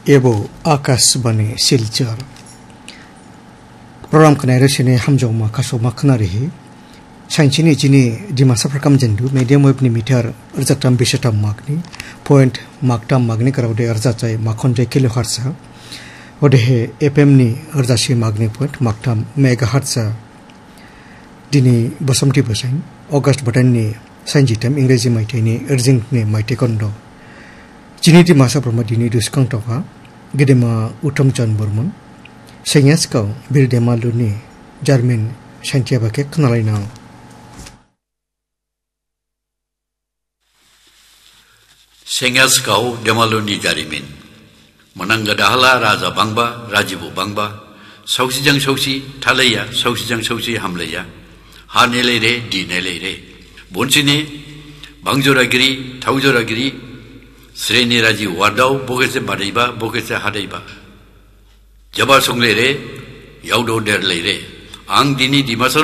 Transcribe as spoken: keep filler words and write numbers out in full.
एबो आकाशबाणी सिलचर प्रग्राम खनाय रसिने हामजौमा खासौमा खोनारिहि साइनचिनि जिनि दिमासाफ्रा कामजेन्दु मीडियाम वेबनि मिटार अर्जाथाम बिसताम मागनि point मागताम मागनि करावदे अर्जाचाय माखनजय kilo हार्सा ओदेहे एफएमनि अर्जासि मागनि point मागताम mega हार्सा दिनि बसमति बसाइन अगस्त बटाननि साइनजिताम इंग्रेजी माइथाइनि अर्जिंगनि माइथाइकन्द जिनि दिमासाफ्रा दिनि दुसखांथावहा गेदेमा उत्तम चंद बर्मन सेंयासकाव बिरदेमालुनि जार्मिन साइन्टियाबाके खोनालायना सेंयासकाव देमालुनि जारिमिन मनंगा दाहला राजा बांबा राजीबु बांबा सौसिजों सौसि थालैया सौसिजों सौसि हामलैया हा नेलेरे दि नेलेरे बनसिनि बांजोरागिरि थावजोरागिरि श्रेणी राजी वार्डाव बोकेसे बादैबा बोकेसे हादैबा जबा संलेरे यावदो देरलेरे आं दिनि दिमासा